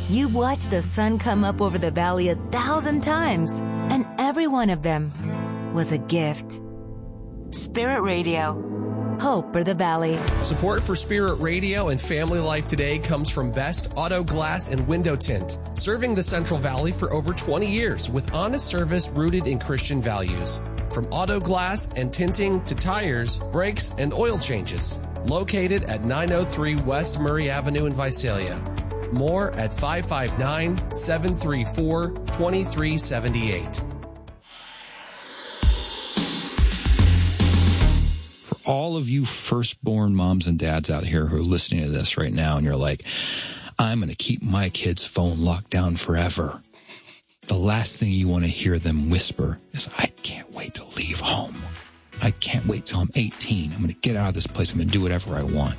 You've watched the sun come up over the valley 1,000 times, and every one of them was a gift. Spirit Radio. Hope for the Valley. Support for Spirit Radio and Family Life Today comes from Best Auto Glass and Window Tint, serving the Central Valley for over 20 years with honest service rooted in Christian values. From auto glass and tinting to tires, brakes, and oil changes. Located at 903 West Murray Avenue in Visalia. More at 559-734-2378. For all of you firstborn moms and dads out here who are listening to this right now and you're like, I'm going to keep my kid's phone locked down forever. The last thing you want to hear them whisper is, I can't wait to leave home. I can't wait till I'm 18. I'm going to get out of this place. I'm going to do whatever I want.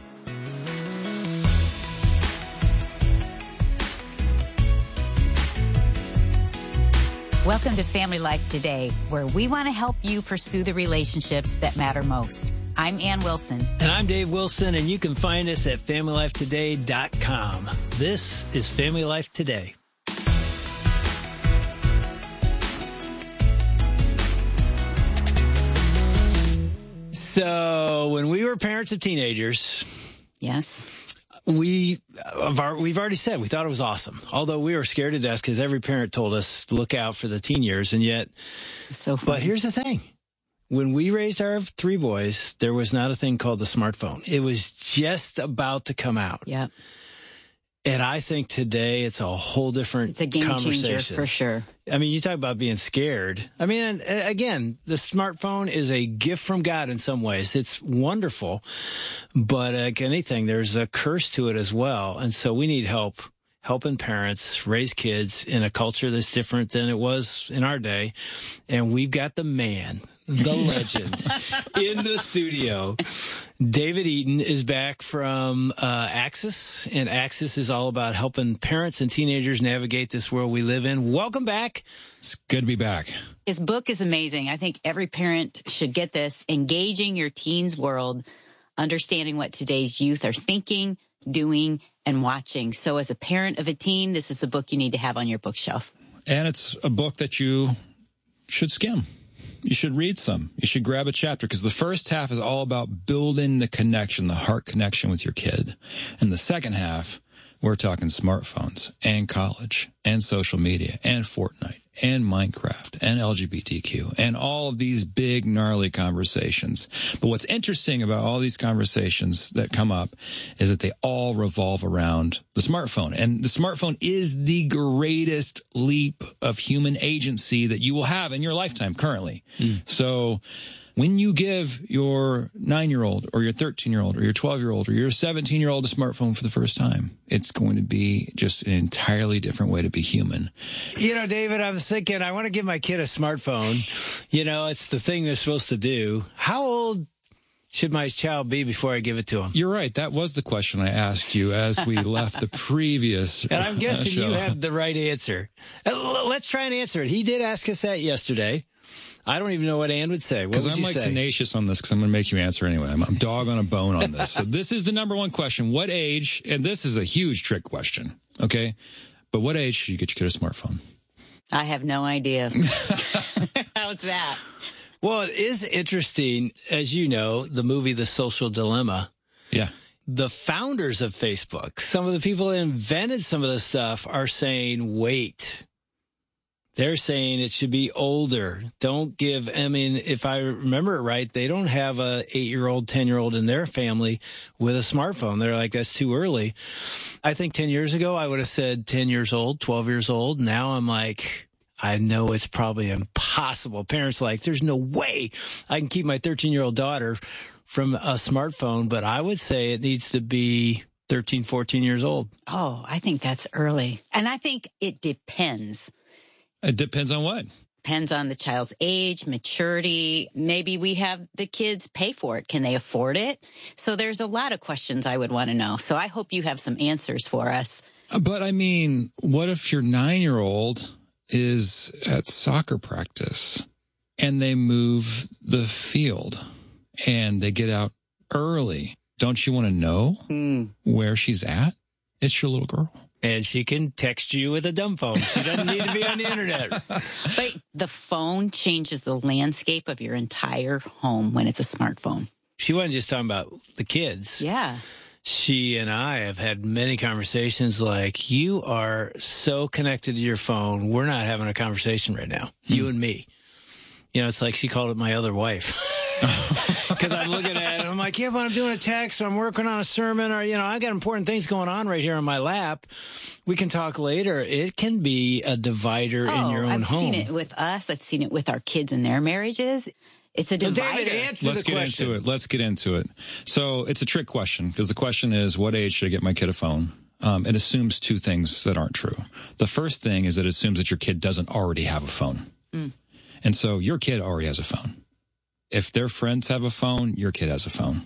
Welcome to Family Life Today, where we want to help you pursue the relationships that matter most. I'm Ann Wilson. And I'm Dave Wilson, and you can find us at FamilyLifeToday.com. This is Family Life Today. So, when we were parents of teenagers... Yes. We've already said we thought it was awesome, although we were scared to death because every parent told us to look out for the teen years, and yet, so funny. But here's the thing. When we raised our three boys, there was not a thing called the smartphone. It was just about to come out. Yeah. And I think today it's a whole different It's a game conversation. changer for sure. I mean, you talk about being scared. I mean, again, the smartphone is a gift from God in some ways. It's wonderful, but like anything, there's a curse to it as well. And so we need help. Helping parents raise kids in a culture that's different than it was in our day. And we've got the man, the legend in the studio. David Eaton is back from Axis, and Axis is all about helping parents and teenagers navigate this world we live in. Welcome back. It's good to be back. His book is amazing. I think every parent should get this. Engaging Your Teen's World, Understanding What Today's Youth Are Thinking, Doing, and Watching. So as a parent of a teen, this is a book you need to have on your bookshelf. And it's a book that you should skim. You should read some. You should grab a chapter because the first half is all about building the connection, the heart connection with your kid. And the second half, we're talking smartphones and college and social media and Fortnite and Minecraft and LGBTQ and all of these big, gnarly conversations. But what's interesting about all these conversations that come up is that they all revolve around the smartphone. And the smartphone is the greatest leap of human agency that you will have in your lifetime currently. So when you give your 9-year-old or your 13-year-old or your 12-year-old or your 17-year-old a smartphone for the first time, it's going to be just an entirely different way to be human. You know, David, I was thinking, I want to give my kid a smartphone. You know, it's the thing they're supposed to do. How old should my child be before I give it to him? You're right. That was the question I asked you as we left the previous And I'm guessing show. you have the right answer. Let's try and answer it. He did ask us that yesterday. I don't even know what Ann would say. What would you say? Because I'm tenacious on this because I'm going to make you answer anyway. I'm dog on a bone on this. So this is the number one question. What age, and this is a huge trick question, okay? But what age should you get your kid a smartphone? I have no idea. How's that? Well, it is interesting, as you know, the movie The Social Dilemma. Yeah. The founders of Facebook, some of the people that invented some of this stuff are saying, wait. They're saying it should be older. Don't give, I mean, if I remember it right, they don't have a 8-year-old, 10-year-old in their family with a smartphone. They're like, that's too early. I think 10 years ago, I would have said 10 years old, 12 years old. Now I'm like, I know it's probably impossible. Parents are like, there's no way I can keep my 13-year-old daughter from a smartphone, but I would say it needs to be 13, 14 years old. Oh, I think that's early. And I think it depends. It depends on what? Depends on the child's age, maturity. Maybe we have the kids pay for it. Can they afford it? So there's a lot of questions I would want to know. So I hope you have some answers for us. But I mean, what if your 9-year-old is at soccer practice and they move the field and they get out early? Don't you want to know where she's at? It's your little girl. And she can text you with a dumb phone. She doesn't need to be on the internet. But the phone changes the landscape of your entire home when it's a smartphone. She wasn't just talking about the kids. Yeah. She and I have had many conversations like, you are so connected to your phone. We're not having a conversation right now. You and me. You know, it's like she called it my other wife. Because I'm looking at it and I'm like, yeah, but I'm doing a text or I'm working on a sermon or, you know, I've got important things going on right here on my lap. We can talk later. It can be a divider in your own home. I've seen it with us. I've seen it with our kids and their marriages. It's a divider. David, answer the question. Let's get into it. So it's a trick question because the question is, what age should I get my kid a phone? It assumes two things that aren't true. The first thing is that it assumes that your kid doesn't already have a phone. And so your kid already has a phone. If their friends have a phone, your kid has a phone.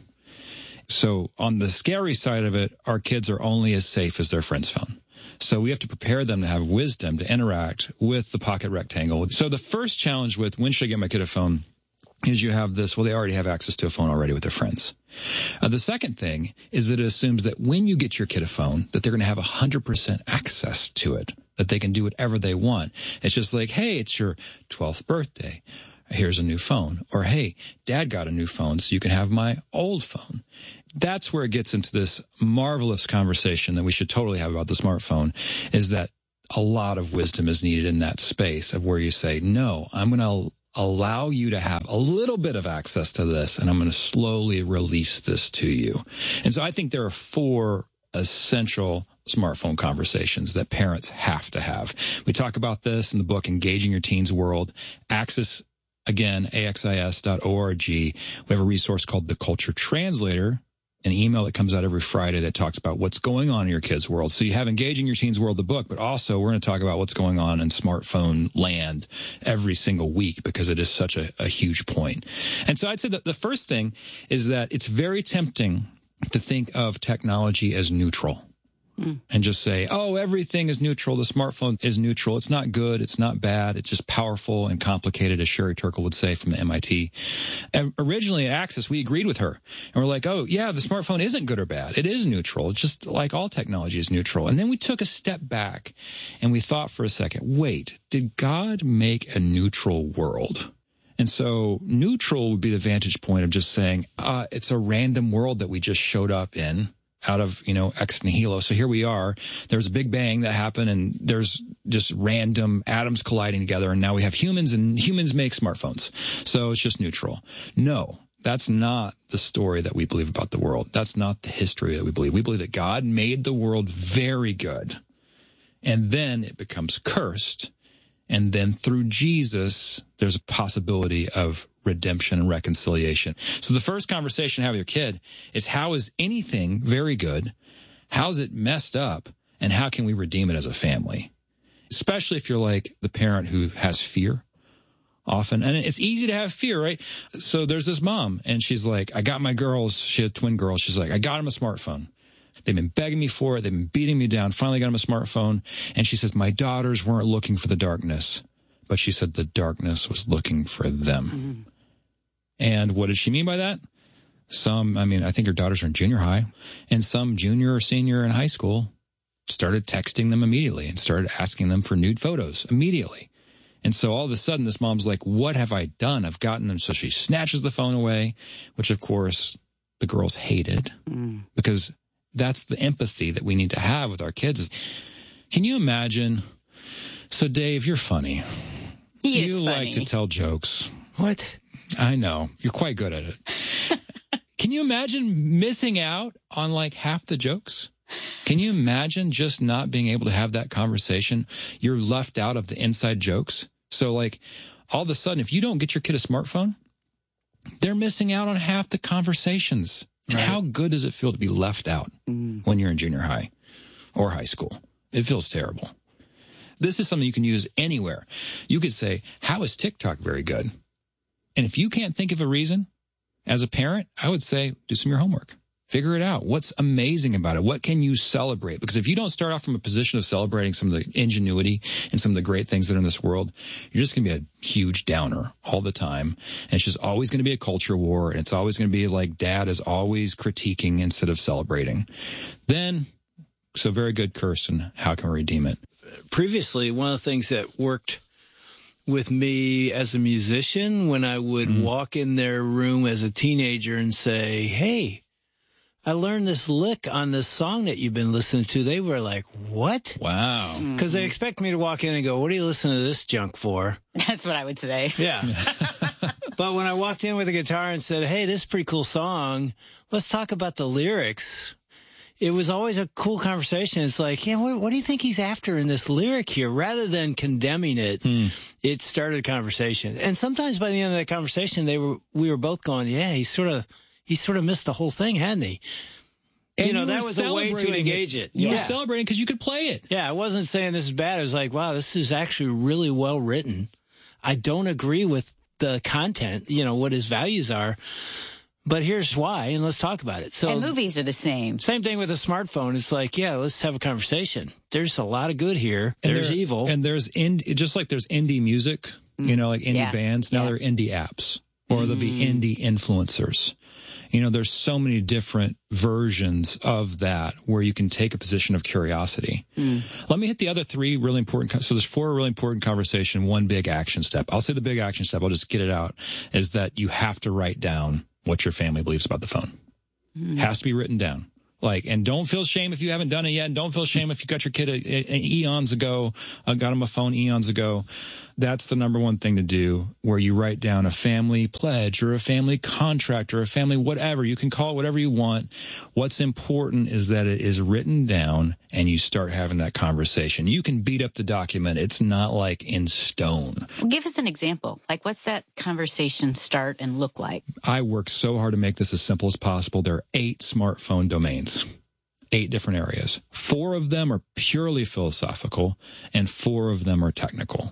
So on the scary side of it, our kids are only as safe as their friend's phone. So we have to prepare them to have wisdom to interact with the pocket rectangle. So the first challenge with when should I get my kid a phone is you have this, well, they already have access to a phone already with their friends. The second thing is that it assumes that when you get your kid a phone, that they're going to have 100% access to it, that they can do whatever they want. It's just like, hey, it's your 12th birthday. Here's a new phone. Or, hey, dad got a new phone, so you can have my old phone. That's where it gets into this marvelous conversation that we should totally have about the smartphone, is that a lot of wisdom is needed in that space of where you say, no, I'm going to allow you to have a little bit of access to this, and I'm going to slowly release this to you. And so I think there are 4 essential smartphone conversations that parents have to have. We talk about this in the book, Engaging Your Teens World. Access, again, axis.org. We have a resource called The Culture Translator, an email that comes out every Friday that talks about what's going on in your kids' world. So you have Engaging Your Teens World, the book, but also we're going to talk about what's going on in smartphone land every single week because it is such a huge point. And so I'd say that the first thing is that it's very tempting to think of technology as neutral. And just say, oh, everything is neutral. The smartphone is neutral. It's not good. It's not bad. It's just powerful and complicated, as Sherry Turkle would say from MIT. And originally at Access, we agreed with her. And we're like, oh, yeah, the smartphone isn't good or bad. It is neutral. It's just like all technology is neutral. And then we took a step back and we thought for a second, wait, did God make a neutral world? And so neutral would be the vantage point of just saying, it's a random world that we just showed up in. Out of, ex nihilo. So here we are. There's a big bang that happened and there's just random atoms colliding together. And now we have humans and humans make smartphones. So it's just neutral. No, that's not the story that we believe about the world. That's not the history that we believe. We believe that God made the world very good. And then it becomes cursed. And then through Jesus, there's a possibility of redemption and reconciliation. So the first conversation to have with your kid is, how is anything very good? How's it messed up? And how can we redeem it as a family? Especially if you're like the parent who has fear often. And it's easy to have fear, right? So there's this mom and she's like, I got my girls, she had twin girls. She's like, I got them a smartphone. They've been begging me for it. They've been beating me down. Finally got them a smartphone. And she says, my daughters weren't looking for the darkness, but she said the darkness was looking for them. Mm-hmm. And what did she mean by that? I think her daughters are in junior high, and some junior or senior in high school started texting them immediately and started asking them for nude photos immediately. And so all of a sudden this mom's like, what have I done? I've gotten them. So she snatches the phone away, which of course the girls hated because that's the empathy that we need to have with our kids. Can you imagine? So Dave, you're funny. You like to tell jokes. What? I know. You're quite good at it. Can you imagine missing out on like half the jokes? Can you imagine just not being able to have that conversation? You're left out of the inside jokes. So like all of a sudden, if you don't get your kid a smartphone, they're missing out on half the conversations. And how good does it feel to be left out when you're in junior high or high school? It feels terrible. This is something you can use anywhere. You could say, how is TikTok very good? And if you can't think of a reason, as a parent, I would say, do some of your homework. Figure it out. What's amazing about it? What can you celebrate? Because if you don't start off from a position of celebrating some of the ingenuity and some of the great things that are in this world, you're just going to be a huge downer all the time. And it's just always going to be a culture war. And it's always going to be like dad is always critiquing instead of celebrating. Then So very good, Kirsten. How can we redeem it? Previously, one of the things that worked with me as a musician, when I would walk in their room as a teenager and say, hey, I learned this lick on this song that you've been listening to, they were like, what? Wow. Because they expect me to walk in and go, what are you listening to this junk for? That's what I would say. Yeah. But when I walked in with a guitar and said, hey, this is a pretty cool song, let's talk about the lyrics, it was always a cool conversation. It's like, yeah, what do you think he's after in this lyric here? Rather than condemning it, it started a conversation. And sometimes by the end of that conversation, we were both going, yeah, he sort of missed the whole thing, hadn't he? And that was a way to engage it. You were celebrating because you could play it. Yeah, I wasn't saying this is bad. I was like, wow, this is actually really well written. I don't agree with the content, what his values are. But here's why, and let's talk about it. So, and movies are the same. Same thing with a smartphone. It's like, yeah, let's have a conversation. There's a lot of good here. There's evil. And there's just like there's indie music, like indie bands. Now there are indie apps, or there'll be indie influencers. There's so many different versions of that where you can take a position of curiosity. Let me hit the other three really important. So there's four really important conversation, one big action step. I'll say the big action step, I'll just get it out, is that you have to write down what your family believes about the phone. Has to be written down. And don't feel shame if you haven't done it yet. And don't feel shame if you got your kid eons ago, got him a phone eons ago. That's the number one thing to do, where you write down a family pledge or a family contract or a family whatever. You can call it whatever you want. What's important is that it is written down and you start having that conversation. You can beat up the document. It's not like in stone. Well, give us an example. What's that conversation start and look like? I work so hard to make this as simple as possible. There are 8 smartphone domains. 8 different areas. 4 of them are purely philosophical and 4 of them are technical.